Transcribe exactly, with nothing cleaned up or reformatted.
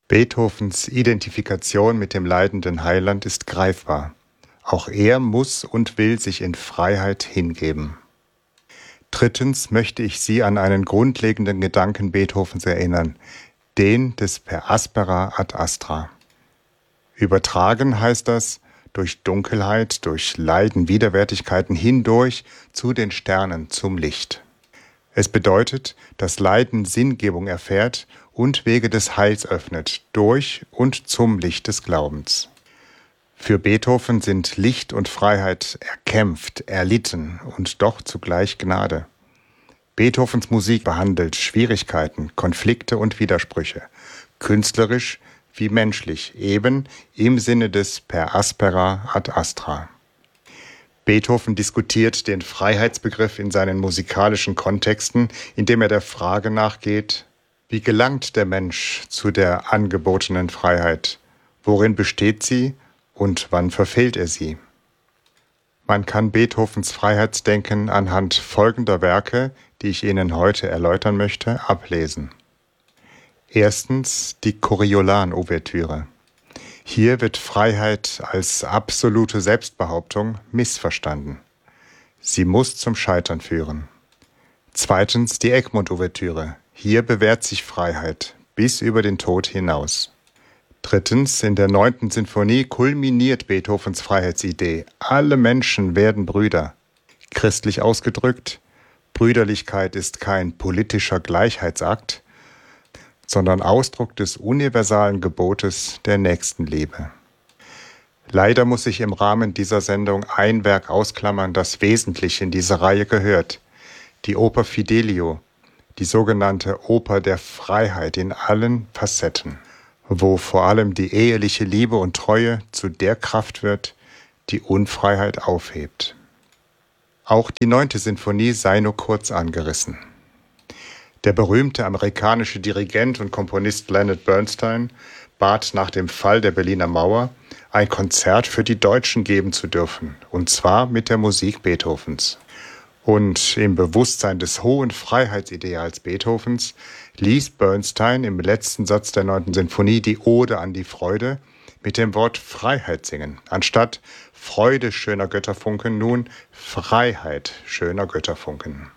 Beethovens Identifikation mit dem leidenden Heiland ist greifbar. Auch er muss und will sich in Freiheit hingeben. Drittens möchte ich Sie an einen grundlegenden Gedanken Beethovens erinnern, den des Per aspera ad astra. Übertragen heißt das, durch Dunkelheit, durch Leiden, Widerwärtigkeiten hindurch zu den Sternen, zum Licht. Es bedeutet, dass Leiden Sinngebung erfährt und Wege des Heils öffnet, durch und zum Licht des Glaubens. Für Beethoven sind Licht und Freiheit erkämpft, erlitten und doch zugleich Gnade. Beethovens Musik behandelt Schwierigkeiten, Konflikte und Widersprüche, künstlerisch wie menschlich, eben im Sinne des Per aspera ad astra. Beethoven diskutiert den Freiheitsbegriff in seinen musikalischen Kontexten, indem er der Frage nachgeht: Wie gelangt der Mensch zu der angebotenen Freiheit? Worin besteht sie und wann verfehlt er sie? Man kann Beethovens Freiheitsdenken anhand folgender Werke, die ich Ihnen heute erläutern möchte, ablesen. Erstens die Coriolan-Ouvertüre. Hier wird Freiheit als absolute Selbstbehauptung missverstanden. Sie muss zum Scheitern führen. Zweitens die Egmont-Ouvertüre. Hier bewährt sich Freiheit bis über den Tod hinaus. Drittens, in der neunten Sinfonie kulminiert Beethovens Freiheitsidee. Alle Menschen werden Brüder. Christlich ausgedrückt, Brüderlichkeit ist kein politischer Gleichheitsakt, sondern Ausdruck des universalen Gebotes der Nächstenliebe. Leider muss ich im Rahmen dieser Sendung ein Werk ausklammern, das wesentlich in diese Reihe gehört: die Oper Fidelio, die sogenannte Oper der Freiheit in allen Facetten, wo vor allem die eheliche Liebe und Treue zu der Kraft wird, die Unfreiheit aufhebt. Auch die neunte Sinfonie sei nur kurz angerissen. Der berühmte amerikanische Dirigent und Komponist Leonard Bernstein bat nach dem Fall der Berliner Mauer, ein Konzert für die Deutschen geben zu dürfen, und zwar mit der Musik Beethovens. Und im Bewusstsein des hohen Freiheitsideals Beethovens ließ Bernstein im letzten Satz der neunten Sinfonie die Ode an die Freude mit dem Wort Freiheit singen, anstatt Freude schöner Götterfunken nun Freiheit schöner Götterfunken.